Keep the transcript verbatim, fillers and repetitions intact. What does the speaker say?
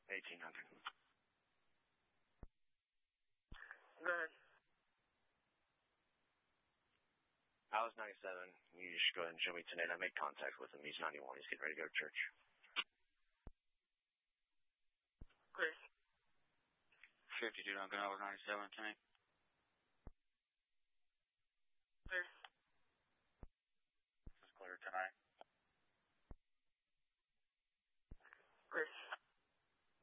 eighteen hundred. Go ahead. Alice ninety-seven, you just go ahead and show me tonight. I made contact with him. He's ninety-one. He's getting ready to go to church. Great. fifty-two Duncan, Alice ninety-seven, tank.